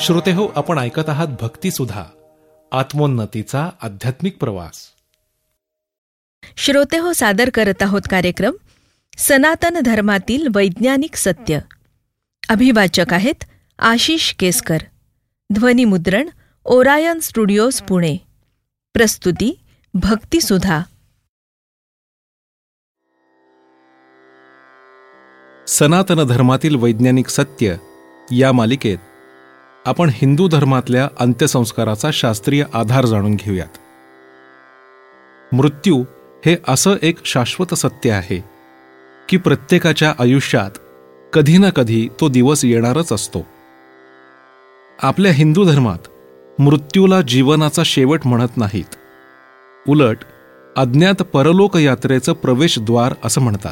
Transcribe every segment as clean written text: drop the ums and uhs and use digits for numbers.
श्रोतेहो, आपण ऐकत आहात भक्तिसुधा, आत्मोन्नतीचा आध्यात्मिक प्रवास. श्रोतेहो, सादर करत आहोत कार्यक्रम सनातन धर्मातील वैज्ञानिक सत्य. अभिवाचक आहेत आशिष केसकर. ध्वनिमुद्रण ओरायन स्टुडिओज, पुणे. प्रस्तुती भक्तिसुधा. सनातन धर्मातील वैज्ञानिक सत्य या मालिकेत आपण हिंदू धर्मातल्या अंत्यसंस्काराचा शास्त्रीय आधार जाणून घेऊयात. मृत्यू हे असं एक शाश्वत सत्य आहे की प्रत्येकाच्या आयुष्यात कधी ना कधी तो दिवस येणारच असतो. आपल्या हिंदू धर्मात मृत्यूला जीवनाचा शेवट म्हणत नाहीत, उलट अज्ञात परलोक यात्रेचं प्रवेशद्वार असं म्हणतात.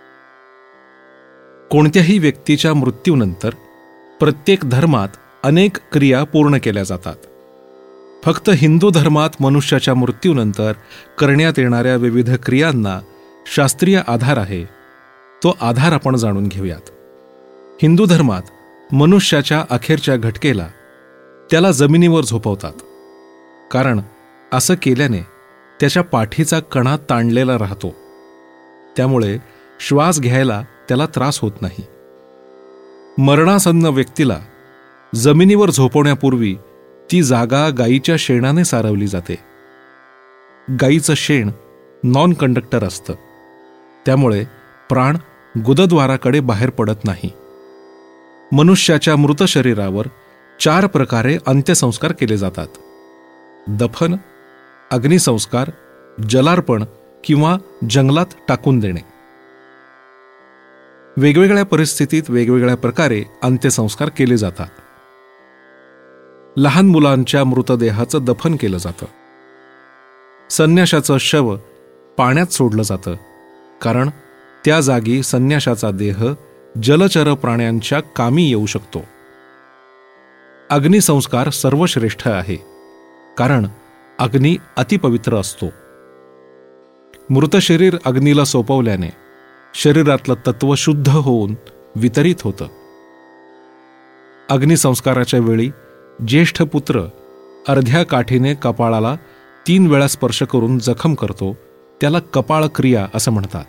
कोणत्याही व्यक्तीच्या मृत्यूनंतर प्रत्येक धर्मात अनेक क्रिया पूर्ण केल्या जातात. फक्त हिंदू धर्मात मनुष्याच्या मृत्यूनंतर करण्यात येणाऱ्या विविध क्रियांना शास्त्रीय आधार आहे. तो आधार आपण जाणून घेऊयात. हिंदू धर्मात मनुष्याच्या अखेरच्या घटकेला त्याला जमिनीवर झोपवतात, कारण असं केल्याने त्याच्या पाठीचा कणा ताणलेला राहतो, त्यामुळे श्वास घ्यायला त्याला त्रास होत नाही. मरणासन्न व्यक्तीला जमिनीवर झोपवण्यापूर्वी ती जागा गायीच्या शेणाने सारवली जाते. गायीचं शेण नॉन कंडक्टर असतं, त्यामुळे प्राण गुदद्वाराकडे बाहेर पडत नाही. मनुष्याच्या मृत शरीरावर 4 प्रकारे अंत्यसंस्कार केले जातात: दफन, अग्निसंस्कार, जलार्पण किंवा जंगलात टाकून देणे. वेगवेगळ्या परिस्थितीत वेगवेगळ्या प्रकारे अंत्यसंस्कार केले जातात. लहान मुलांच्या मृतदेहाचं दफन केलं जातं. संन्याशाचं शव पाण्यात सोडलं जातं, कारण त्या जागी संन्याशाचा देह जलचर प्राण्यांच्या कामी येऊ शकतो. अग्निसंस्कार सर्वश्रेष्ठ आहे, कारण अग्नी अतिपवित्र असतो. मृत शरीर अग्नीला सोपवल्याने शरीरातलं तत्व शुद्ध होऊन वितरित होतं. अग्निसंस्काराच्या वेळी ज्येष्ठ पुत्र अर्ध्या काठीने कपाळाला 3 वेळा स्पर्श करून जखम करतो, त्याला कपाळ क्रिया असं म्हणतात.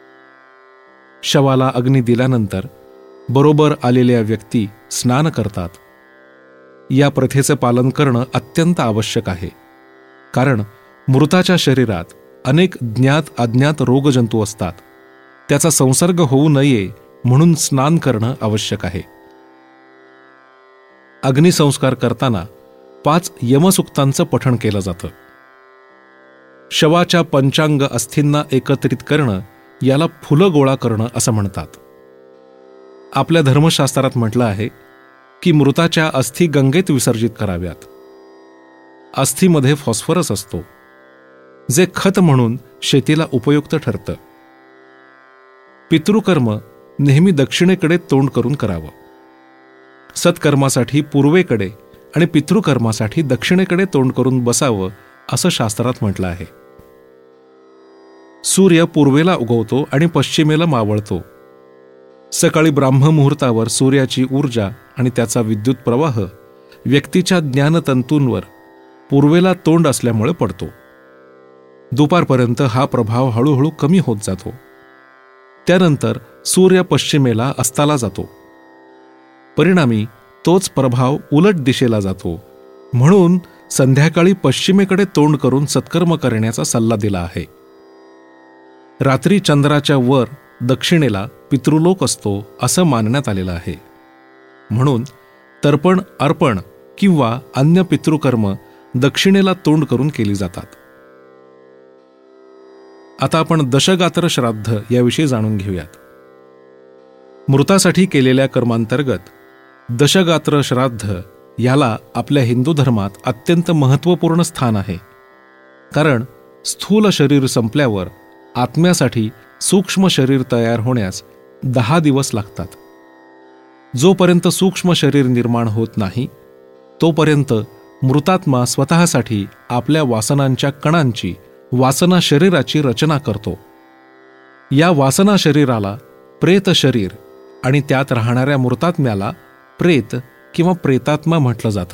शवाला अग्नी दिल्यानंतर बरोबर आलेल्या व्यक्ती स्नान करतात. या प्रथेचं पालन करणं अत्यंत आवश्यक आहे, कारण मृताच्या शरीरात अनेक ज्ञात अज्ञात रोगजंतू असतात. त्याचा संसर्ग होऊ नये म्हणून स्नान करणं आवश्यक आहे. अग्निसंस्कार करताना 5 यमसूक्तांचं पठण केलं जातं. शवाच्या पंचांग अस्थींना एकत्रित करणं याला फुलं गोळा करणं असं म्हणतात. आपल्या धर्मशास्त्रात म्हटलं आहे की मृताच्या अस्थी गंगेत विसर्जित कराव्यात. अस्थीमध्ये फॉस्फरस असतो, जे खत म्हणून शेतीला उपयुक्त ठरतं. पितृकर्म नेहमी दक्षिणेकडे तोंड करून करावं. सत्कर्मासाठी पूर्वेकडे आणि पितृकर्मासाठी दक्षिणेकडे तोंड करून बसावं असं शास्त्रात म्हटलं आहे. सूर्य पूर्वेला उगवतो आणि पश्चिमेला मावळतो. सकाळी ब्राह्ममुहूर्तावर सूर्याची ऊर्जा आणि त्याचा विद्युत प्रवाह व्यक्तीच्या ज्ञानतंतूंवर पूर्वेला तोंड असल्यामुळे पडतो. दुपारपर्यंत हा प्रभाव हळूहळू कमी होत जातो. त्यानंतर सूर्य पश्चिमेला अस्ताला जातो. परिणामी तोच प्रभाव उलट दिशेला जातो. म्हणून संध्याकाळी पश्चिमेकडे तोंड करून सत्कर्म करण्याचा सल्ला दिला आहे. रात्री चंद्राच्या वर दक्षिणेला पितृलोक असतो असं मानण्यात आलेलं आहे. म्हणून तर्पण, अर्पण किंवा अन्य पितृकर्म दक्षिणेला तोंड करून केली जातात. आता आपण दशगात्र श्राद्ध याविषयी जाणून घेऊयात. मृतासाठी केलेल्या कर्मांतर्गत दशगात्र श्राद्ध याला आपल्या हिंदू धर्मात अत्यंत महत्त्वपूर्ण स्थान आहे. कारण स्थूल शरीर संपल्यावर आत्म्यासाठी सूक्ष्म शरीर तयार होण्यास 10 दिवस लागतात. जोपर्यंत सूक्ष्म शरीर निर्माण होत नाही, तोपर्यंत मृतात्मा स्वतःसाठी आपल्या वासनांच्या कणांची, वासना शरीराची रचना करतो. या वासना शरीराला प्रेत शरीर आणि त्यात राहणाऱ्या मृतात्म्याला प्रेत किंवा प्रेतात्मा म्हटलं जातं.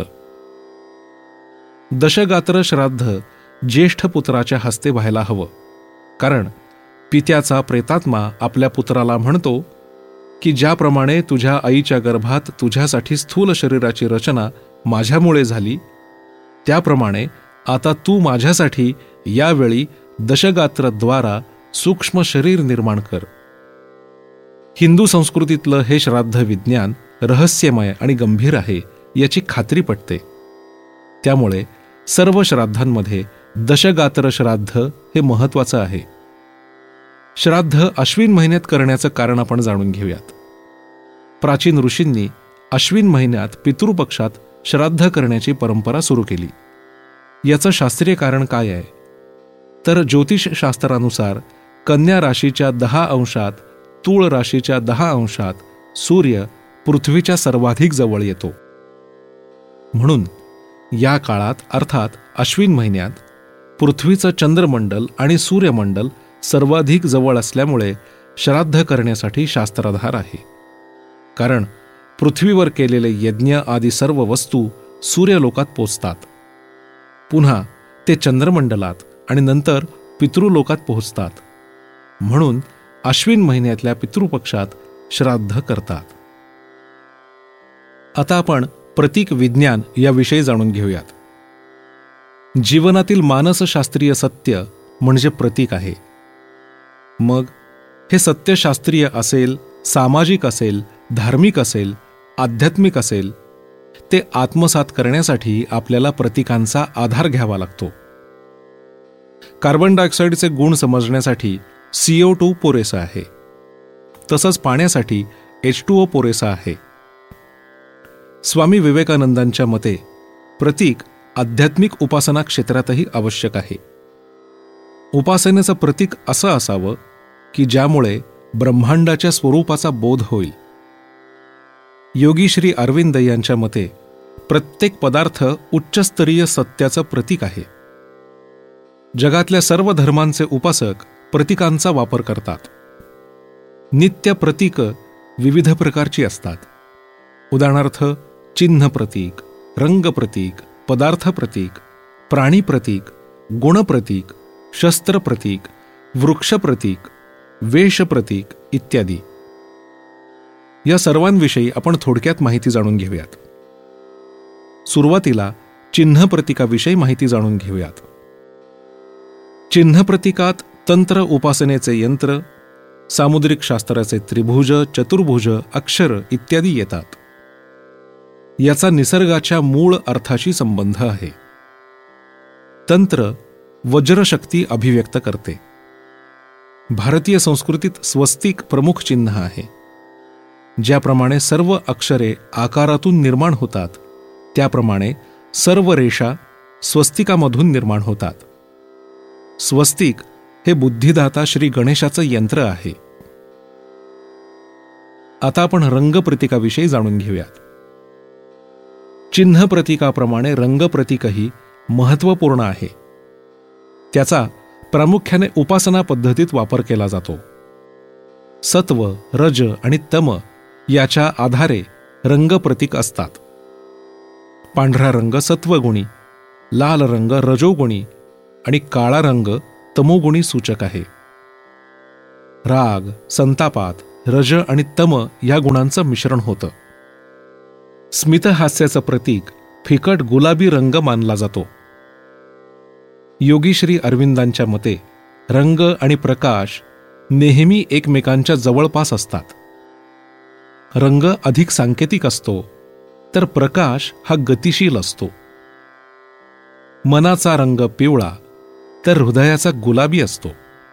दशगात्र श्राद्ध ज्येष्ठ पुत्राच्या हस्ते व्हायला हवं, कारण पित्याचा प्रेतात्मा आपल्या पुत्राला म्हणतो की ज्याप्रमाणे तुझ्या आईच्या गर्भात तुझ्यासाठी स्थूल शरीराची रचना माझ्यामुळे झाली, त्याप्रमाणे आता तू माझ्यासाठी यावेळी दशगात्रद्वारा सूक्ष्म शरीर निर्माण कर. हिंदू संस्कृतीतलं हे श्राद्ध विज्ञान रहस्यमय आणि गंभीर आहे याची खात्री पटते. त्यामुळे सर्व श्राद्धांमध्ये दशगात्र श्राद्ध हे महत्वाचं आहे. श्राद्ध अश्विन महिन्यात करण्याचं कारण आपण जाणून घेऊयात. प्राचीन ऋषींनी अश्विन महिन्यात पितृपक्षात श्राद्ध करण्याची परंपरा सुरू केली. याचं शास्त्रीय कारण काय आहे? तर ज्योतिषशास्त्रानुसार कन्या राशीच्या 10 अंशात, तूळ राशीच्या 10 अंशात सूर्य पृथ्वीच्या सर्वाधिक जवळ येतो. म्हणून या काळात अर्थात अश्विन महिन्यात पृथ्वीचं चंद्रमंडल आणि सूर्यमंडल सर्वाधिक जवळ असल्यामुळे श्राद्ध करण्यासाठी शास्त्राधार आहे. कारण पृथ्वीवर केलेले यज्ञ आदी सर्व वस्तू सूर्यलोकात पोचतात, पुन्हा ते चंद्रमंडलात आणि नंतर पितृलोकात पोहोचतात. म्हणून अश्विन महिन्यातल्या पितृपक्षात श्राद्ध करतात. आता आपण प्रतीक विज्ञान याविषयी जाणून घेऊयात. जीवनातील मानसशास्त्रीय सत्य म्हणजे प्रतीक आहे. मग हे सत्य शास्त्रीय असेल, सामाजिक असेल, धार्मिक असेल, आध्यात्मिक असेल, ते आत्मसात करण्यासाठी आपल्याला प्रतीकांचा आधार घ्यावा लागतो. कार्बन डायऑक्साईडचे गुण समजण्यासाठी CO2 पुरेसा आहे, तसंच पाण्यासाठी H2O पुरेसा आहे. स्वामी विवेकानंदांच्या मते प्रतीक आध्यात्मिक उपासना क्षेत्रातही आवश्यक आहे. उपासनेचं प्रतीक असं असावं की ज्यामुळे ब्रह्मांडाच्या स्वरूपाचा बोध होईल. योगी श्री अरविंद यांच्या मते प्रत्येक पदार्थ उच्चस्तरीय सत्याचं प्रतीक आहे. जगातल्या सर्व धर्मांचे उपासक प्रतीकांचा वापर करतात. नित्य प्रतीक विविध प्रकारची असतात. उदाहरणार्थ चिन्ह प्रतीक, रंग प्रतीक, पदार्थ प्रतीक, प्राणी प्रतीक, गुण प्रतीक, शस्त्र प्रतीक, वृक्ष प्रतीक, वेश प्रतीक इत्यादी. या सर्वांविषयी आपण थोडक्यात माहिती जाणून घेऊयात. सुरुवातीला चिन्ह प्रतीकाविषयी माहिती जाणून घेऊयात. चिन्ह प्रतीकात तंत्र उपासनेचे यंत्र, सामुद्रिक शास्त्राचे त्रिभुज, चतुर्भुज, अक्षर इत्यादी येतात. याचा निसर्गाच्या मूळ अर्थाशी संबंध आहे. तंत्र वज्रशक्ती अभिव्यक्त करते. भारतीय संस्कृतीत स्वस्तिक प्रमुख चिन्ह आहे. ज्याप्रमाणे सर्व अक्षरे आकारातून निर्माण होतात, त्याप्रमाणे सर्व रेषा स्वस्तिकामधून निर्माण होतात. स्वस्तिक हे बुद्धिदाता श्री गणेशाचं यंत्र आहे. आता आपण रंग प्रतीकाविषयी जाणून घेऊयात. चिन्ह प्रतीकाप्रमाणे रंग प्रतीकही महत्त्वपूर्ण आहे. त्याचा प्रामुख्याने उपासना पद्धतीत वापर केला जातो. सत्व, रज आणि तम याच्या आधारे रंग प्रतीक असतात. पांढरा रंग सत्वगुणी, लाल रंग रजोगुणी आणि काळा रंग तमोगुणी सूचक आहे. राग, संतापात रज आणि तम या गुणांचं मिश्रण होतं. स्मितहास्याचं प्रतीक फिकट गुलाबी रंग मानला जातो. योगी श्री अरविंदांच्या मते रंग आणि प्रकाश नेहमी एकमेकांच्या जवळपास असतात. रंग अधिक सांकेतिक असतो, तर प्रकाश हा गतिशील असतो. मनाचा रंग पिवळा, तर हृदयाचा गुलाबी असतो.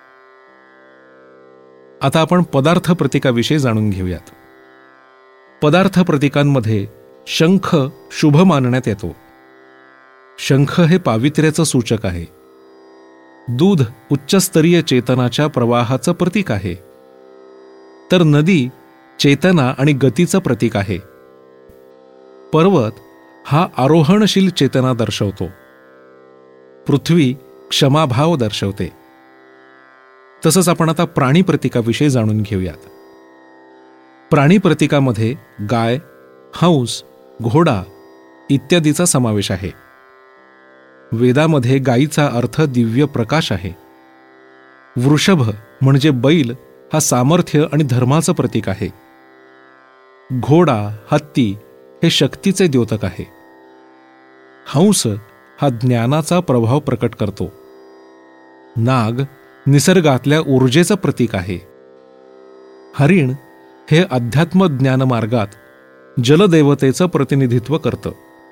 आता आपण पदार्थ प्रतीकाविषयी जाणून घेऊयात. पदार्थ प्रतीकांमध्ये शंख शुभ मानण्यात येतो. शंख हे पावित्र्याचं सूचक आहे. दूध उच्चस्तरीय चेतनाच्या प्रवाहाचं प्रतीक आहे, तर नदी चेतना आणि गतीचं प्रतीक आहे. पर्वत हा आरोहणशील चेतना दर्शवतो. पृथ्वी क्षमाभाव दर्शवते. तसंच आपण आता प्राणी प्रतीकाविषयी जाणून घेऊयात. प्राणी प्रतीकामध्ये गाय, हंस, घोडा इत्यादीचा समावेश आहे. वेदामध्ये गायीचा अर्थ दिव्य प्रकाश आहे. वृषभ म्हणजे बैल हा सामर्थ्य आणि धर्माचं प्रतीक आहे. घोडा, हत्ती हे शक्तीचे द्योतक आहे. हंस हा ज्ञानाचा प्रभाव प्रकट करतो. नाग निसर्गातल्या ऊर्जेचं प्रतीक आहे. हरिण हे अध्यात्म ज्ञान मार्गात जलदेवतेचं प्रतिनिधित्व करतं.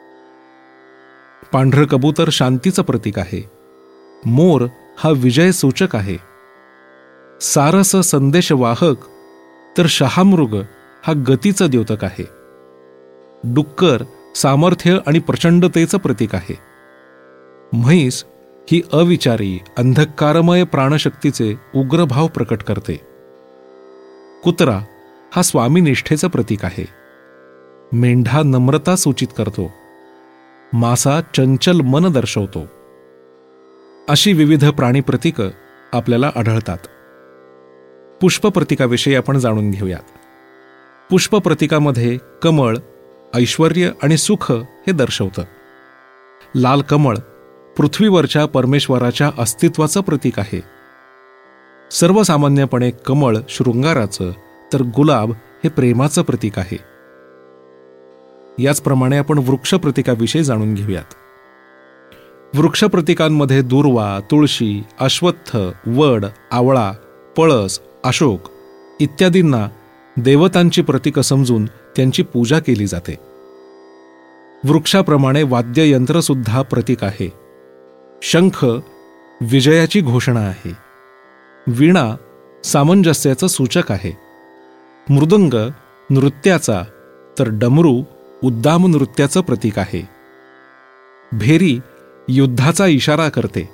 पांढरं कबूतर शांतीचं प्रतीक आहे. मोर हा विजय सूचक आहे. सारस संदेशवाहक तर शहामृग हा गतीचं द्योतक आहे. डुक्कर सामर्थ्य आणि प्रचंडतेचं प्रतीक आहे. म्हैस ही अविचारी अंधकारमय प्राणशक्तीचे उग्र भाव प्रकट करते. कुत्रा हा स्वामीनिष्ठेचं प्रतीक आहे. मेंढा नम्रता सूचित करतो. मासा चंचल मन दर्शवतो. अशी विविध प्राणी प्रतीकं आपल्याला आढळतात. पुष्प प्रतीकाविषयी आपण जाणून घेऊयात. पुष्प प्रतीकामध्ये कमळ ऐश्वर्य आणि सुख हे दर्शवतं. लाल कमळ पृथ्वीवरच्या परमेश्वराच्या अस्तित्वाचं प्रतीक आहे. सर्वसामान्यपणे कमळ शृंगाराचं तर गुलाब हे प्रेमाचं प्रतीक आहे. याचप्रमाणे आपण वृक्ष प्रतीकाविषयी जाणून घेऊयात. वृक्ष प्रतीकांमध्ये दूर्वा, तुळशी, अश्वत्थ, वड, आवळा, पळस, अशोक इत्यादींना देवतांची प्रतीकं समजून त्यांची पूजा केली जाते. वृक्षाप्रमाणे वाद्ययंत्र सुद्धा प्रतीक आहे. शंख विजयाची घोषणा आहे. वीणा सामंजस्याचं सूचक आहे. मृदंग नृत्याचा तर डमरू उद्दाम नृत्याचं प्रतीक आहे. भेरी युद्धाचा इशारा करते.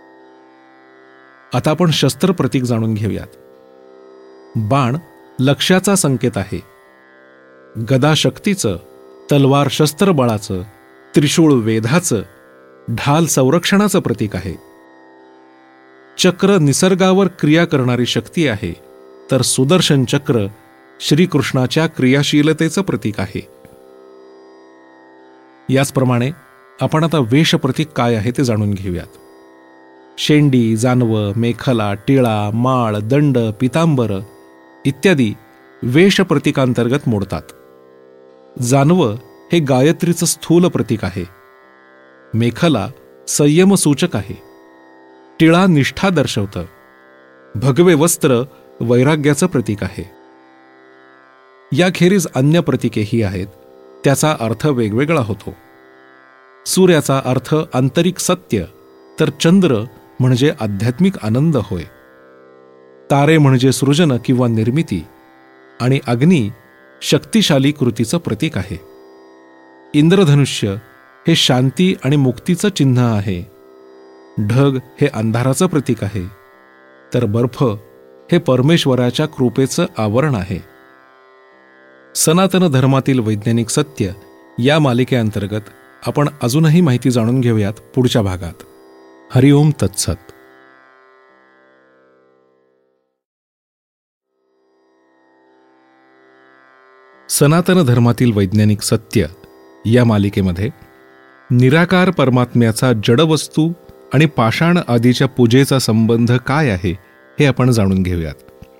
आता आपण शस्त्र प्रतीक जाणून घेऊयात. बाण लक्ष्याचा संकेत आहे. गदा शक्तीचं, तलवार शस्त्र बळाचं, त्रिशूळ वेधाचं, ढाल संरक्षणाचं प्रतीक आहे. चक्र निसर्गावर क्रिया करणारी शक्ती आहे, तर सुदर्शन चक्र श्रीकृष्णाच्या क्रियाशीलतेचं प्रतीक आहे. याचप्रमाणे आपण आता वेश प्रतीक काय आहे ते जाणून घेऊयात. शेंडी, जानवं, मेखला, टिळा, माळ, दंड, पितांबर इत्यादी वेश प्रतीकांतर्गत मोडतात. जानवं हे गायत्रीचं स्थूल प्रतीक आहे. मेखला संयम सूचक आहे. टिळा निष्ठा दर्शवतं. भगवे वस्त्र वैराग्याचं प्रतीक आहे. याखेरीज अन्य प्रतीकेही आहेत. त्याचा अर्थ वेगवेगळा होतो. सूर्याचा अर्थ आंतरिक सत्य तर चंद्र म्हणजे आध्यात्मिक आनंद होय. तारे म्हणजे सृजन किंवा निर्मिती आणि अग्नी शक्तिशाली कृतीचं प्रतीक आहे. इंद्रधनुष्य हे शांती आणि मुक्तीचं चिन्ह आहे. ढग हे अंधाराचं प्रतीक आहे, तर बर्फ हे परमेश्वराच्या कृपेचं आवरण आहे. सनातन धर्मातील वैज्ञानिक सत्य या मालिकेअंतर्गत आपण अजूनही माहिती जाणून घेऊयात पुढच्या भागात. हरिओम तत्सत. सनातन धर्मातील वैज्ञानिक सत्य या मालिकेमध्ये निराकार परमात्म्याचा जडवस्तू आणि पाषाण आदीच्या पूजेचा संबंध काय आहे हे आपण जाणून घेऊयात.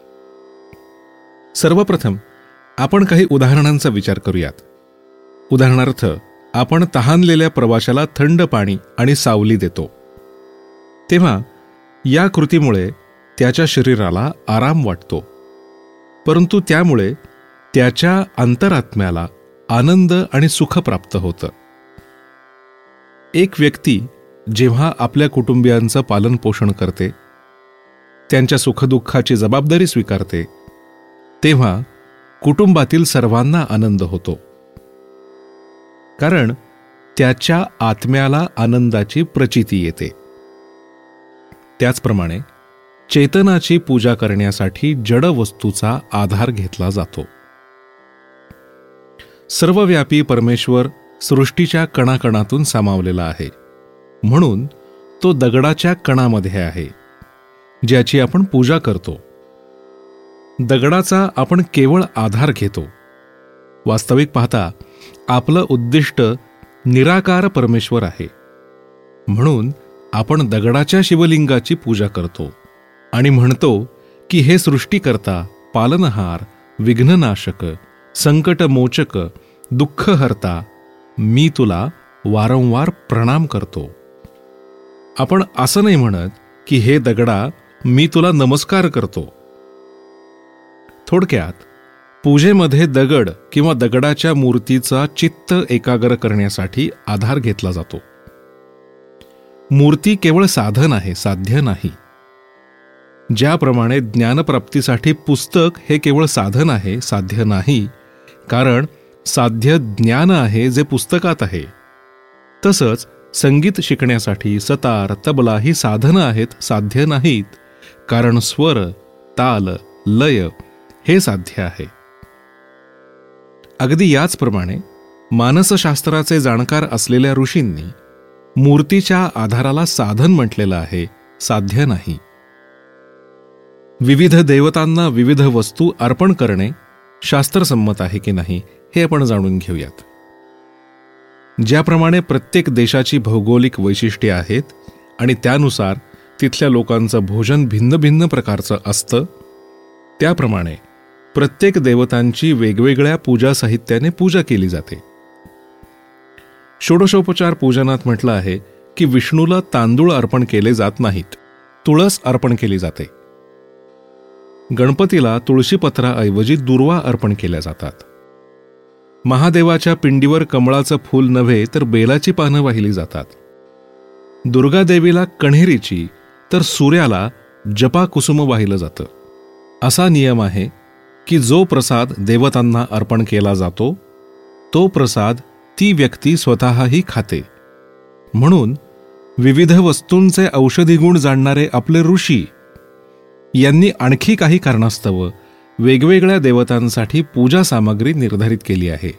सर्वप्रथम आपण काही उदाहरणांचा विचार करूयात. उदाहरणार्थ, आपण तहानलेल्या प्रवाशाला थंड पाणी आणि सावली देतो, तेव्हा या कृतीमुळे त्याच्या शरीराला आराम वाटतो, परंतु त्यामुळे त्याच्या अंतरात्म्याला आनंद आणि सुख प्राप्त होतं. एक व्यक्ती जेव्हा आपल्या कुटुंबियांचं पालनपोषण करते, त्यांच्या सुखदुःखाची जबाबदारी स्वीकारते, तेव्हा कुटुंबातील सर्वांना आनंद होतो, कारण त्याच्या आत्म्याला आनंदाची प्रचिती येते. त्याचप्रमाणे चेतनाची पूजा करण्यासाठी जड वस्तूचा आधार घेतला जातो. सर्वव्यापी परमेश्वर सृष्टीच्या कणाकणातून सामावलेला आहे, म्हणून तो दगडाच्या कणामध्ये आहे, ज्याची आपण पूजा करतो. दगडाचा आपण केवळ आधार घेतो. वास्तविक पाहता आपलं उद्दिष्ट निराकार परमेश्वर आहे. म्हणून आपण दगडाच्या शिवलिंगाची पूजा करतो आणि म्हणतो की हे सृष्टीकर्ता, पालनहार, विघ्ननाशक, संकटमोचक, दुःखहर्ता, मी तुला वारंवार प्रणाम करतो. आपण असं नाही म्हणत की हे दगडा, मी तुला नमस्कार करतो. थोडक्यात, पूजेमध्ये दगड किंवा दगडाच्या मूर्तीचा चित्त एकाग्र करण्यासाठी आधार घेतला जातो. मूर्ती केवळ साधन आहे, साध्य नाही. ज्याप्रमाणे ज्ञानप्राप्तीसाठी पुस्तक हे केवळ साधन आहे, साध्य नाही, कारण साध्य ज्ञान आहे जे पुस्तकात आहे, तसंच संगीत शिकण्यासाठी सतार, तबला ही साधनं आहेत, साध्य नाहीत, कारण स्वर, ताल, लय हे साध्य आहे. अगदी याचप्रमाणे मानसशास्त्राचे जाणकार असलेल्या ऋषींनी मूर्तीच्या आधाराला साधन म्हटलेलं आहे, साध्य नाही. विविध देवतांना विविध वस्तू अर्पण करणे शास्त्रसंमत आहे की नाही हे आपण जाणून घेऊयात. ज्याप्रमाणे प्रत्येक देशाची भौगोलिक वैशिष्ट्ये आहेत आणि त्यानुसार तिथल्या लोकांचं भोजन भिन्न भिन्न प्रकारचं असतं, त्याप्रमाणे प्रत्येक देवतांची वेगवेगळ्या पूजा साहित्याने पूजा केली जाते. षोडशोपचार पूजनात म्हटलं आहे की विष्णूला तांदूळ अर्पण केले जात नाहीत, तुळस अर्पण केली जाते. गणपतीला तुळशीपत्राऐवजी दुर्वा अर्पण केल्या जातात. महादेवाच्या पिंडीवर कमळाचं फूल नव्हे तर बेलाची पानं वाहिली जातात. दुर्गादेवीला कण्हेरीची तर सूर्याला जपाकुसुम वाहिलं जातं. असा नियम आहे की जो प्रसाद देवतांना अर्पण केला जातो तो प्रसाद ती व्यक्ती स्वतःही खाते. म्हणून विविध वस्तूंचे औषधी गुण जाणणारे आपले ऋषी यांनी आणखी काही कारणास्तव वेगवेगळ्या देवतांसाठी पूजा सामग्री निर्धारित केली आहे.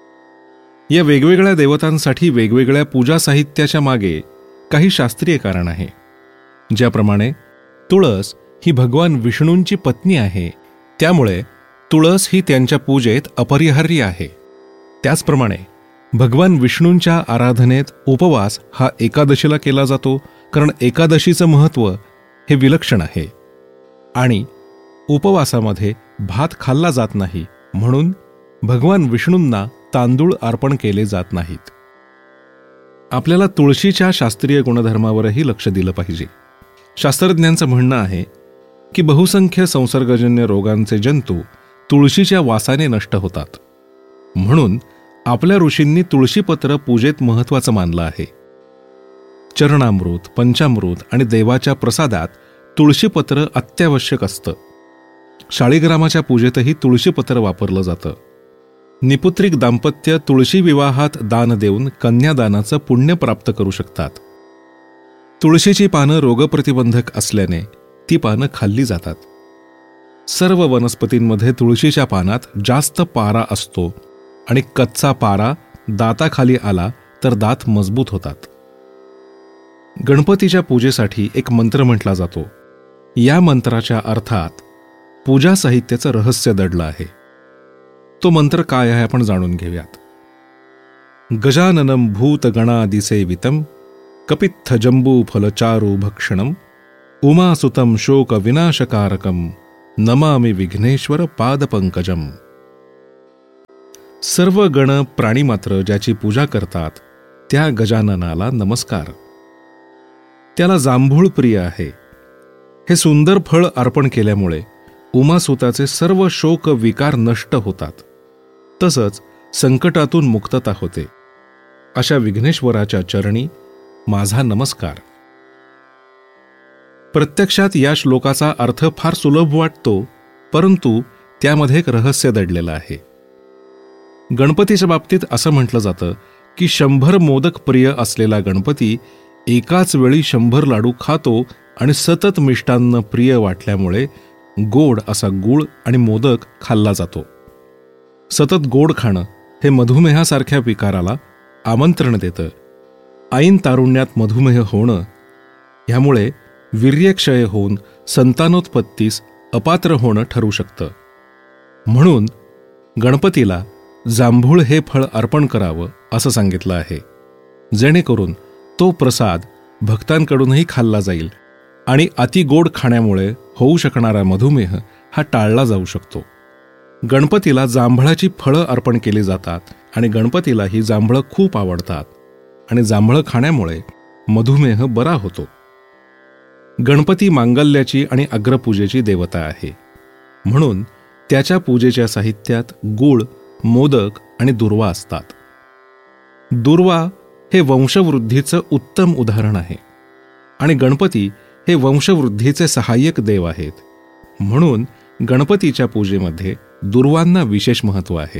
या वेगवेगळ्या देवतांसाठी वेगवेगळ्या पूजा साहित्याच्या मागे काही शास्त्रीय कारण आहे. ज्याप्रमाणे तुळस ही भगवान विष्णूंची पत्नी आहे, त्यामुळे तुळस ही त्यांच्या पूजेत अपरिहार्य आहे. त्याचप्रमाणे भगवान विष्णूंच्या आराधनेत उपवास हा एकादशीला केला जातो, कारण एकादशीचं महत्त्व हे विलक्षण आहे आणि उपवासामध्ये भात खाल्ला जात नाही, म्हणून भगवान विष्णूंना तांदूळ अर्पण केले जात नाहीत. आपल्याला तुळशीच्या शास्त्रीय गुणधर्मावरही लक्ष दिलं पाहिजे. शास्त्रज्ञांचं म्हणणं आहे की बहुसंख्य संसर्गजन्य रोगांचे जंतू तुळशीच्या वासाने नष्ट होतात. म्हणून आपल्या ऋषींनी तुळशीपत्र पूजेत महत्त्वाचं मानलं आहे. चरणामृत, पंचामृत आणि देवाच्या प्रसादात तुळशीपत्र अत्यावश्यक असतं. शाळीग्रामाच्या पूजेतही तुळशीपत्र वापरलं जातं. निपुत्रिक दाम्पत्य तुळशी विवाहात दान देऊन कन्यादानाचं पुण्य प्राप्त करू शकतात. तुळशीची पानं रोगप्रतिबंधक असल्याने ती पानं खाल्ली जातात. सर्व वनस्पतींमध्ये तुळशीच्या पानात जास्त पारा असतो आणि कच्चा पारा दाताखाली आला तर दात मजबूत होतात. गणपतीच्या पूजेसाठी एक मंत्र म्हटला जातो. या मंत्राच्या अर्थात पूजा साहित्याचं रहस्य दडलं आहे. तो मंत्र काय आहे आपण जाणून घेऊयात. गजाननं भूतगणादिसेवितं कपित्थ जंबूफलचारू भक्षणं उमासुतं शोक विनाशकारकं नमामि विघ्नेश्वर पादपंकजम. सर्व गण प्राणी मात्र ज्याची पूजा करतात त्या गजाननाला नमस्कार. त्याला जांभूळ प्रिय आहे. हे सुंदर फळ अर्पण केल्यामुळे उमासुताचे सर्व शोक विकार नष्ट होतात, तसंच संकटातून मुक्तता होते. अशा विघ्नेश्वराच्या चरणी माझा नमस्कार. प्रत्यक्षात या श्लोकाचा अर्थ फार सुलभ वाटतो, परंतु त्यामध्ये एक रहस्य दडलेलं आहे. गणपतीच्या बाबतीत असं म्हटलं जातं की 100 मोदक प्रिय असलेला गणपती एकाच वेळी 100 लाडू खातो आणि सतत मिष्टान्न प्रिय वाटल्यामुळे गोड असा गूळ आणि मोदक खाल्ला जातो. सतत गोड खाणं हे मधुमेहासारख्या विकाराला आमंत्रण देतं. ऐन तारुण्यात मधुमेह होणं, ह्यामुळे वीर्यक्षय होऊन संतानोत्पत्तीस अपात्र होणं ठरू शकतं. म्हणून गणपतीला जांभूळ हे फळ अर्पण करावं असं सांगितलं आहे, जेणेकरून तो प्रसाद भक्तांकडूनही खाल्ला जाईल आणि अतिगोड खाण्यामुळे होऊ शकणारा मधुमेह हा टाळला जाऊ शकतो. गणपतीला जांभळाची फळं अर्पण केली जातात आणि गणपतीला ही जांभळं खूप आवडतात आणि जांभळं खाण्यामुळे मधुमेह बरा होतो. गणपती मांगल्याची आणि अग्रपूजेची देवता आहे, म्हणून त्याच्या पूजेच्या साहित्यात गूळ, मोदक आणि दुर्वा असतात. दुर्वा हे वंशवृद्धीचं उत्तम उदाहरण आहे आणि गणपती हे वंशवृद्धीचे सहाय्यक देव आहेत, म्हणून गणपतीच्या पूजेमध्ये दुर्वांना विशेष महत्त्व आहे.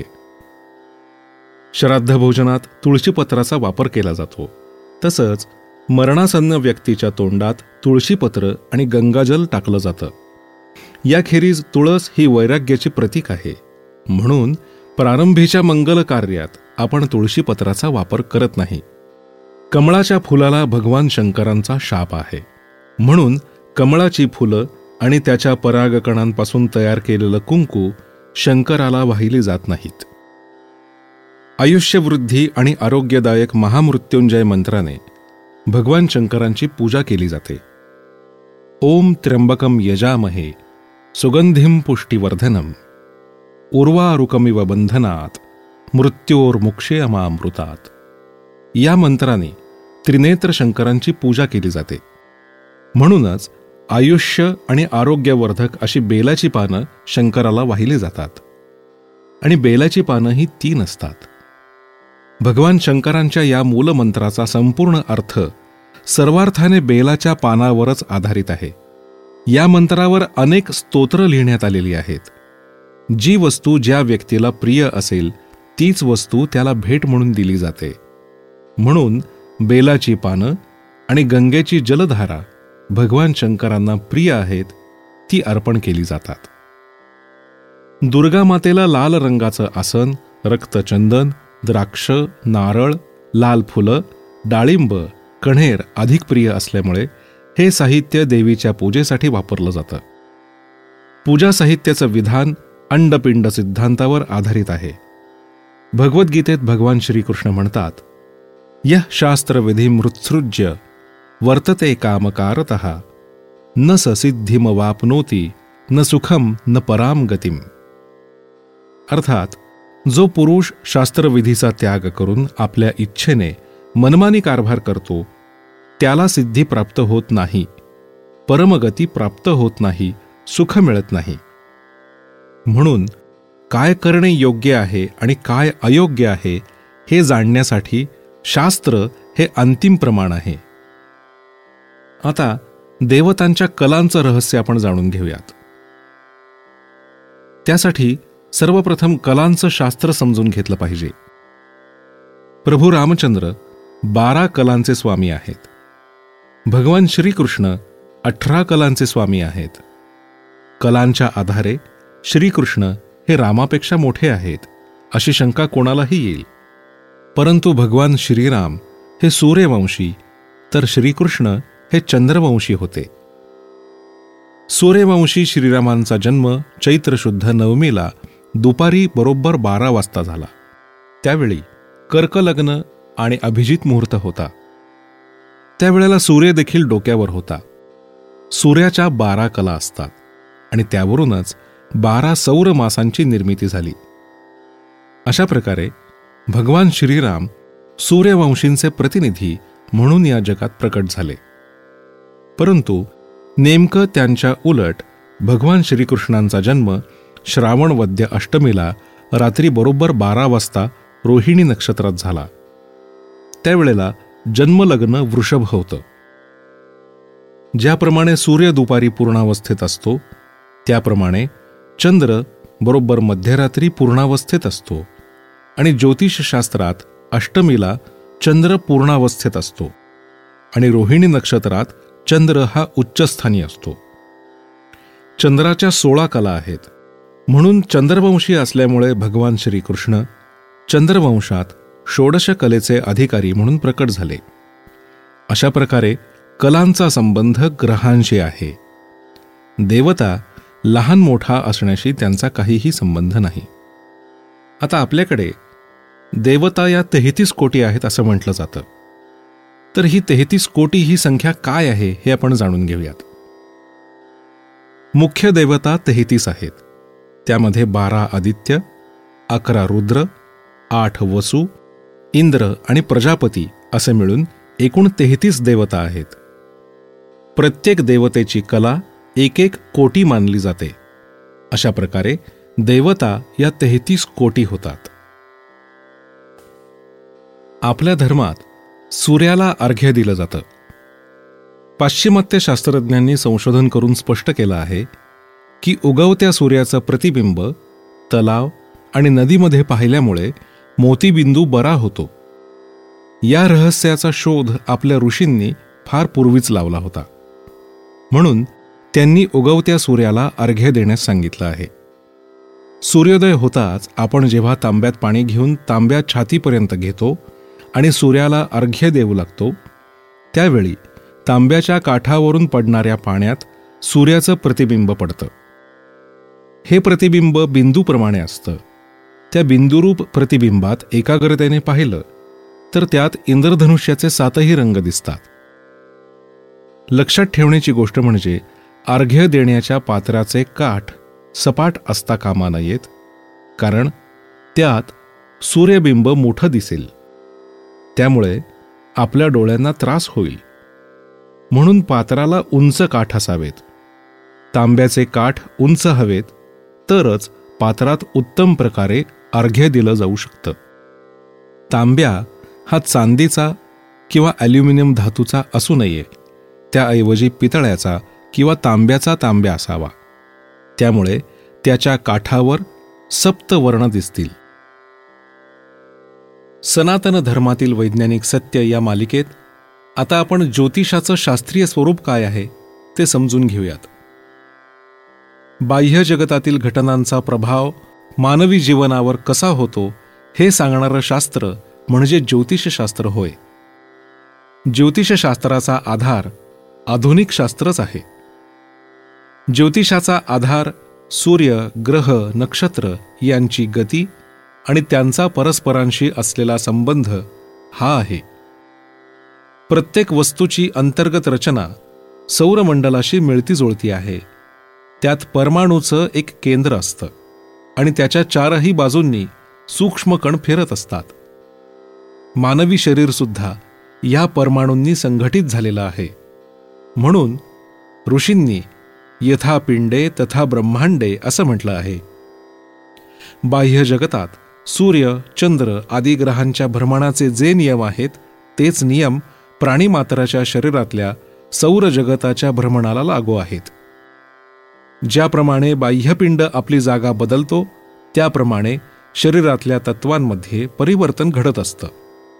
श्राद्ध भोजनात तुळशीपत्राचा वापर केला जातो. तसंच मरणासन्न व्यक्तीच्या तोंडात तुळशीपत्र आणि गंगाजल टाकलं जातं. याखेरीज तुळस ही वैराग्याची प्रतीक आहे, म्हणून प्रारंभीच्या मंगल कार्यात आपण तुळशीपत्राचा वापर करत नाही. कमळाच्या फुलाला भगवान शंकरांचा शाप आहे, म्हणून कमळाची फुलं आणि त्याच्या परागकणांपासून तयार केलेलं कुंकू शंकराला वाहिली जात नाहीत. आयुष्यवृद्धी आणि आरोग्यदायक महामृत्युंजय मंत्राने भगवान शंकरांची पूजा केली जाते. ओम त्र्यंबकम यजामहे सुगंधिम पुष्टिवर्धनम उर्वारुकमिव बंधनात मृत्योर्मुक्षेयमामृतात. या मंत्राने त्रिनेत्र शंकरांची पूजा केली जाते. म्हणूनच आयुष्य आणि आरोग्यवर्धक अशी बेलाची पानं शंकराला वाहिली जातात आणि बेलाची पानं ही 3 असतात. भगवान शंकरांच्या या मूलमंत्राचा संपूर्ण अर्थ सर्वार्थाने बेलाच्या पानावरच आधारित आहे. या मंत्रावर अनेक स्तोत्र लिहिण्यात आलेली आहेत. जी वस्तू ज्या व्यक्तीला प्रिय असेल तीच वस्तू त्याला भेट म्हणून दिली जाते, म्हणून बेलाची पानं आणि गंगेची जलधारा भगवान शंकरांना प्रिय आहेत, ती अर्पण केली जातात. दुर्गा मातेला लाल रंगाचं आसन, रक्तचंदन, द्राक्ष, नारळ, लाल फुलं, डाळिंब, कण्हेर अधिक प्रिय असल्यामुळे हे साहित्य देवीच्या पूजेसाठी वापरलं जातं. पूजा साहित्याचं विधान अंडपिंड सिद्धांतावर आधारित आहे. भगवद्गीतेत भगवान श्रीकृष्ण म्हणतात, यः शास्त्रविधिमुत्सृज्य वर्तते कामकारतः न स सिद्धिमवाप्नोति न सुखम न पराम गतिम. अर्थात जो पुरुष शास्त्रविधीचा त्याग करून आपल्या इच्छेने मनमानी कारभार करतो त्याला सिद्धी प्राप्त होत नाही, परमगती प्राप्त होत नाही, सुख मिळत नाही. म्हणून काय करणे योग्य आहे आणि काय अयोग्य आहे हे जाणण्यासाठी शास्त्र हे अंतिम प्रमाण आहे. आता देवतांच्या कलांचं रहस्य आपण जाणून घेऊयात. त्यासाठी सर्वप्रथम कलांचं शास्त्र समजून घेतलं पाहिजे. प्रभू रामचंद्र 12 कलांचे स्वामी आहेत. भगवान श्रीकृष्ण 18 कलांचे स्वामी आहेत. कलांच्या आधारे श्रीकृष्ण हे रामापेक्षा मोठे आहेत अशी शंका कोणालाही येईल. परंतु भगवान श्रीराम हे सूर्यवंशी तर श्रीकृष्ण हे चंद्रवंशी होते. सूर्यवंशी श्रीरामांचा जन्म चैत्र शुद्ध नवमीला दुपारी बरोबर 12 वाजता झाला. त्यावेळी कर्कलग्न आणि अभिजित मुहूर्त होता. त्यावेळेला सूर्य देखील डोक्यावर होता. सूर्याच्या 12 कला असतात आणि त्यावरूनच 12 सौर मासांची निर्मिती झाली. अशा प्रकारे भगवान श्रीराम सूर्यवंशींचे प्रतिनिधी म्हणून या जगात प्रकट झाले. परंतु नेमकं त्यांच्या उलट भगवान श्रीकृष्णांचा जन्म श्रावण वद्य अष्टमीला रात्री बरोबर 12 वाजता रोहिणी नक्षत्रात झाला. त्यावेळेला जन्मलग्न वृषभ होतं. ज्याप्रमाणे सूर्य दुपारी पूर्णावस्थेत असतो त्याप्रमाणे चंद्र बरोबर मध्यरात्री पूर्णावस्थेत असतो आणि ज्योतिषशास्त्रात अष्टमीला चंद्र पूर्णावस्थेत असतो आणि रोहिणी नक्षत्रात चंद्र हा उच्चस्थानी असतो. चंद्राच्या 16 कला आहेत. म्हणून चंद्रवंशी असल्यामुळे भगवान श्रीकृष्ण चंद्रवंशात 16 कलेचे अधिकारी म्हणून प्रकट झाले. अशा प्रकारे कलांचा संबंध ग्रहांशी आहे. देवता लहान मोठा असण्याशी त्यांचा काहीही संबंध नाही. आता आपल्याकडे देवता या 33 कोटी आहेत असं म्हटलं जातं. तर ही 33 कोटी ही संख्या काय आहे हे आपण जाणून घेऊयात. मुख्य देवता 33 आहेत. त्यामध्ये 12 आदित्य, 11 रुद्र, 8 वसु, इंद्र आणि प्रजापती असे मिळून एकूण 33 देवता आहेत. प्रत्येक देवतेची कला एक एक कोटी मानली जाते. अशा प्रकारे देवता या 33 कोटी होतात. आपल्या धर्मात सूर्याला अर्घ्य दिलं जातं. पाश्चिमात्य शास्त्रज्ञांनी संशोधन करून स्पष्ट केलं आहे की उगवत्या सूर्याचं प्रतिबिंब तलाव आणि नदीमध्ये पाहिल्यामुळे मोतीबिंदू बरा होतो. या रहस्याचा शोध आपल्या ऋषींनी फार पूर्वीच लावला होता. म्हणून त्यांनी उगवत्या सूर्याला अर्घ्य देण्यास सांगितलं आहे. सूर्योदय होताच आपण जेव्हा तांब्यात पाणी घेऊन तांब्या छातीपर्यंत घेतो आणि सूर्याला अर्घ्य देऊ लागतो, त्यावेळी तांब्याच्या काठावरून पडणाऱ्या पाण्यात सूर्याचं प्रतिबिंब पडतं. हे प्रतिबिंब बिंदूप्रमाणे असतं. त्या बिंदुरूप प्रतिबिंबात एकाग्रतेने पाहिलं तर त्यात इंद्रधनुष्याचे 7ही रंग दिसतात. लक्षात ठेवण्याची गोष्ट म्हणजे अर्घ्य देण्याच्या पात्राचे काठ सपाट असता कामा नयेत, कारण त्यात सूर्यबिंब मोठं दिसेल. त्यामुळे आपल्या डोळ्यांना त्रास होईल. म्हणून पात्राला उंच काठ असावेत. तांब्याचे काठ उंच हवेत, तरच पात्रात उत्तम प्रकारे अर्घ्य दिलं जाऊ शकतं. तांब्या हा चांदीचा किंवा ॲल्युमिनियम धातूचा असू नये. त्याऐवजी पितळ्याचा किंवा तांब्याचा तांब्या असावा. त्यामुळे त्याच्या काठावर सप्तवर्ण दिसतील. सनातन धर्मातील वैज्ञानिक सत्य या मालिकेत आता आपण ज्योतिषाचं शास्त्रीय स्वरूप काय आहे ते समजून घेऊयात. बाह्य जगतातील घटनांचा प्रभाव मानवी जीवनावर कसा होतो हे सांगणारं शास्त्र म्हणजे ज्योतिषशास्त्र होय. ज्योतिषशास्त्राचा आधार आधुनिक शास्त्रच आहे. ज्योतिषाचा आधार सूर्य, ग्रह, नक्षत्र यांची गती आणि त्यांचा परस्परांशी असलेला संबंध हा आहे. प्रत्येक वस्तूची अंतर्गत रचना सौरमंडलाशी मिळती जुळती आहे. त्यात परमाणूचं एक केंद्र असतं आणि त्याच्या 4ही बाजूंनी सूक्ष्म कण फिरत असतात. मानवी शरीर सुद्धा या परमाणूंनी संघटित झालेलं आहे. म्हणून ऋषींनी यथा पिंडे तथा ब्रह्मांडे असं म्हटलं आहे. बाह्य जगतात सूर्य, चंद्र आदी ग्रहांच्या भ्रमणाचे जे नियम आहेत तेच नियम प्राणीमात्राच्या शरीरातल्या सौर जगताच्या भ्रमणाला लागू आहेत. ज्याप्रमाणे बाह्यपिंड आपली जागा बदलतो त्याप्रमाणे शरीरातल्या तत्वांमध्ये परिवर्तन घडत असतं.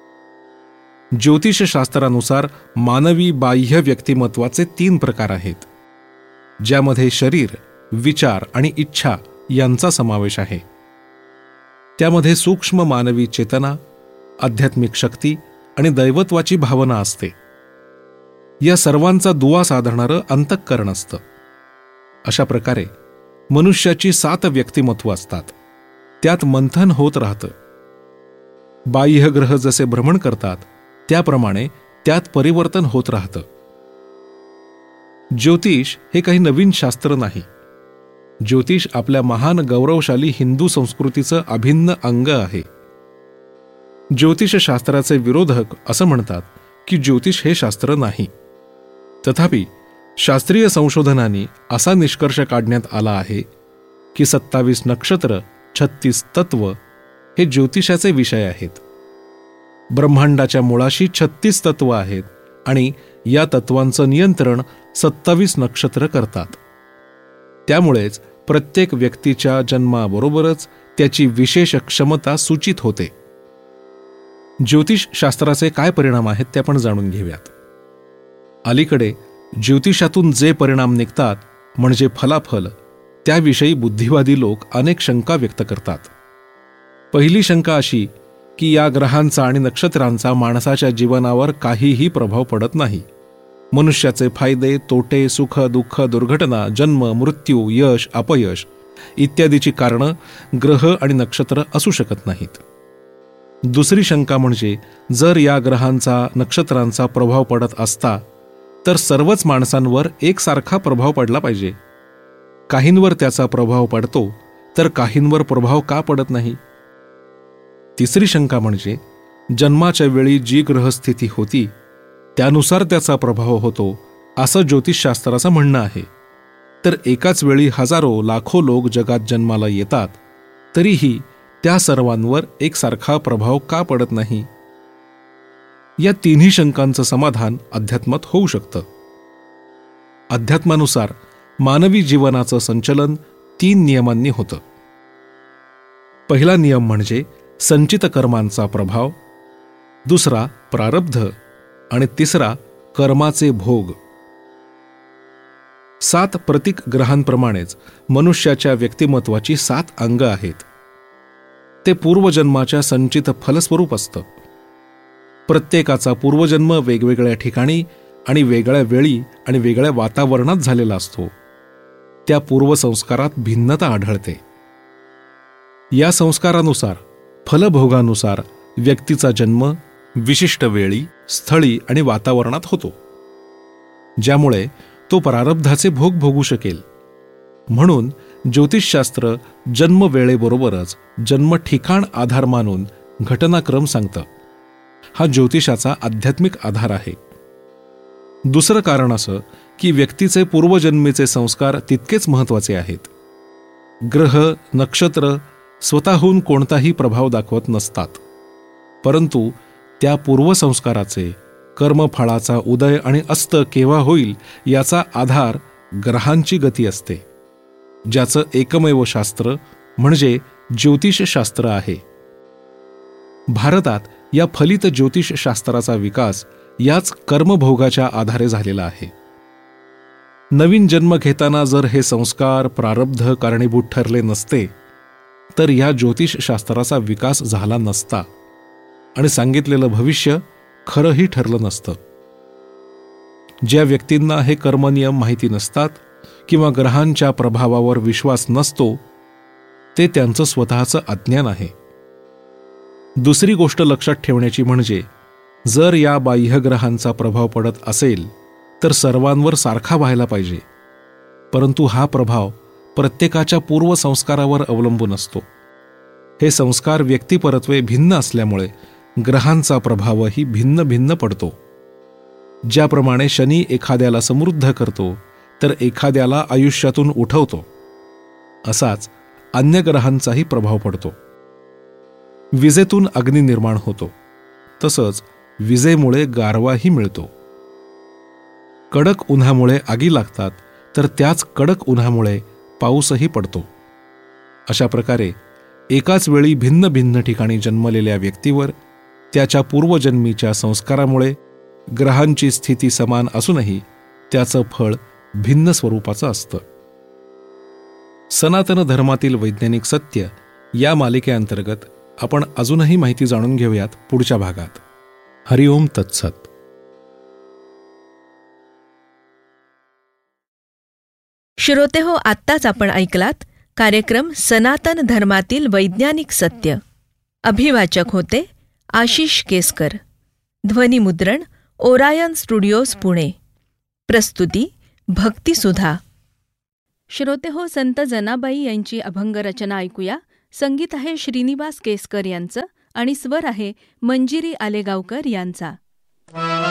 ज्योतिषशास्त्रानुसार मानवी बाह्य व्यक्तिमत्वाचे 3 प्रकार आहेत, ज्यामध्ये शरीर, विचार आणि इच्छा यांचा समावेश आहे. त्यामध्ये सूक्ष्म मानवी चेतना, आध्यात्मिक शक्ती आणि दैवत्वाची भावना असते. या सर्वांचा दुवा साधणारं अंतःकरण असतं. अशा प्रकारे मनुष्याची 7 व्यक्तिमत्व असतात. त्यात मंथन होत राहतं. बाह्य ग्रह जसे भ्रमण करतात त्याप्रमाणे त्यात परिवर्तन होत राहतं. ज्योतिष हे काही नवीन शास्त्र नाही. ज्योतिष आपल्या महान गौरवशाली हिंदू संस्कृतीचं अभिन्न अंग आहे. ज्योतिषशास्त्राचे विरोधक असं म्हणतात की ज्योतिष हे शास्त्र नाही. तथापि शास्त्रीय संशोधनांनी असा निष्कर्ष काढण्यात आला आहे की 27 नक्षत्र, 36 तत्व हे ज्योतिषाचे विषय आहेत. ब्रह्मांडाच्या मुळाशी 36 तत्व आहेत आणि या तत्वांचं नियंत्रण 27 नक्षत्र करतात. त्यामुळेच प्रत्येक व्यक्तीच्या जन्माबरोबरच त्याची विशेष क्षमता सूचित होते. ज्योतिषशास्त्राचे काय परिणाम आहेत ते आपण जाणून घेऊयात. अलीकडे ज्योतिषातून जे परिणाम निघतात म्हणजे फलाफल, त्याविषयी बुद्धिवादी लोक अनेक शंका व्यक्त करतात. पहिली शंका अशी की या ग्रहांचा आणि नक्षत्रांचा माणसाच्या जीवनावर काहीही प्रभाव पडत नाही. मनुष्याचे फायदे, तोटे, सुख, दुःख, दुर्घटना, जन्म, मृत्यू, यश, अपयश इत्यादीची कारणं ग्रह आणि नक्षत्र असू शकत नाहीत. दुसरी शंका म्हणजे जर या ग्रहांचा नक्षत्रांचा प्रभाव पडत असता तर सर्वच माणसांवर एकसारखा प्रभाव पडला पाहिजे. काहींवर त्याचा प्रभाव पडतो तर काहींवर प्रभाव का पडत नाही? तिसरी शंका म्हणजे जन्माच्या वेळी जी ग्रहस्थिती होती त्यानुसार त्याचा प्रभाव होतो असं ज्योतिषशास्त्राचं म्हणणं आहे. तर एकाच वेळी हजारो लाखो लोक जगात जन्माला येतात तरीही त्या सर्वांवर एकसारखा प्रभाव का पडत नाही? या तिन्ही शंकांचं समाधान अध्यात्मात होऊ शकतं. अध्यात्मानुसार मानवी जीवनाचं संचलन 3 नियमांनी होतं. पहिला नियम म्हणजे संचित कर्मांचा प्रभाव, दुसरा प्रारब्ध आणि तिसरा कर्माचे भोग. 7 प्रतीक ग्रहांप्रमाणेच मनुष्याच्या व्यक्तिमत्वाची 7 अंग आहेत. ते पूर्वजन्माच्या संचित फलस्वरूप असतं. प्रत्येकाचा पूर्वजन्म वेगवेगळ्या ठिकाणी आणि वेगळ्या वेळी आणि वेगळ्या वातावरणात झालेला असतो. त्या पूर्वसंस्कारात भिन्नता आढळते. या संस्कारानुसार फलभोगानुसार व्यक्तीचा जन्म विशिष्ट वेळी, स्थळी आणि वातावरणात होतो, ज्यामुळे तो प्रारब्धाचे भोग भोगू शकेल. म्हणून ज्योतिषशास्त्र जन्मवेळेबरोबरच जन्म ठिकाण आधार मानून घटनाक्रम सांगतं. हा ज्योतिषाचा आध्यात्मिक आधार आहे. दुसरं कारण असं की व्यक्तीचे पूर्वजन्मीचे संस्कार तितकेच महत्वाचे आहेत. ग्रह नक्षत्र स्वतःहून कोणताही प्रभाव दाखवत नसतात, परंतु त्या पूर्वसंस्काराचे कर्मफळाचा उदय आणि अस्त केव्हा होईल याचा आधार ग्रहांची गती असते, ज्याचं एकमेव शास्त्र म्हणजे ज्योतिषशास्त्र आहे. भारतात या फलित ज्योतिषशास्त्राचा विकास याच कर्मभोगाच्या आधारे झालेला आहे. नवीन जन्म घेताना जर हे संस्कार प्रारब्ध कारणीभूत ठरले नसते तर या ज्योतिषशास्त्राचा विकास झाला नसता आणि सांगितलेलं भविष्य खरंही ठरलं नसतं. ज्या व्यक्तींना हे कर्मनियम माहिती नसतात किंवा ग्रहांच्या प्रभावावर विश्वास नसतो ते त्यांचं स्वतःचं अज्ञान आहे. दुसरी गोष्ट लक्षात ठेवण्याची म्हणजे जर या बाह्यग्रहांचा प्रभाव पडत असेल तर सर्वांवर सारखा व्हायला पाहिजे, परंतु हा प्रभाव प्रत्येकाच्या पूर्वसंस्कारावर अवलंबून असतो. हे संस्कार व्यक्तिपरत्वे भिन्न असल्यामुळे ग्रहांचा प्रभावही भिन्न भिन्न पडतो. ज्याप्रमाणे शनी एखाद्याला समृद्ध करतो तर एखाद्याला आयुष्यातून उठवतो, असाच अन्य ग्रहांचाही प्रभाव पडतो. विजेतून अग्नी निर्माण होतो, तसंच विजेमुळे गारवाही मिळतो. कडक उन्हामुळे आगी लागतात तर त्याच कडक उन्हामुळे पाऊसही पडतो. अशा प्रकारे एकाच वेळी भिन्न भिन्न ठिकाणी जन्मलेल्या व्यक्तीवर त्याच्या पूर्वजन्मीच्या संस्कारामुळे ग्रहांची स्थिती समान असूनही त्याचं फळ भिन्न स्वरूपाचं असतं. सनातन धर्मातील वैज्ञानिक सत्य या मालिकेअंतर्गत आपण अजूनही माहिती जाणून घेऊयात पुढच्या भागात. हरिओम तत्सत. श्रोते हो, आत्ताच आपण ऐकलात कार्यक्रम सनातन धर्मातील वैज्ञानिक सत्य. अभिवाचक होते आशिष केसकर. ध्वनिमुद्रण ओरायन स्टुडिओज पुणे. प्रस्तुती भक्तिसुधा. श्रोते हो, संत जनाबाई यांची अभंगरचना ऐकूया. संगीत आहे श्रीनिवास केसकर यांचं आणि स्वर आहे मंजिरी आलेगावकर यांचा.